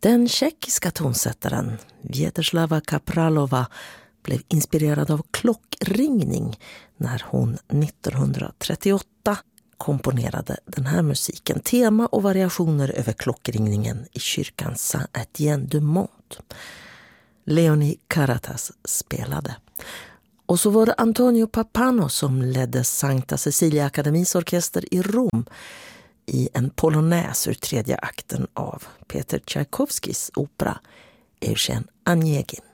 Den tjeckiska tonsättaren Vjeteslava Kapralova blev inspirerad av klockringning när hon 1938 komponerade den här musiken. Tema och variationer över klockringningen i kyrkan Saint-Étienne du Mont. Leonie Karatas spelade. Och så var det Antonio Papano som ledde Sankta Cecilia Akademis orkester i Rom i en polonäs ur tredje akten av Peter Tchaikovskys opera Eugen Onegin.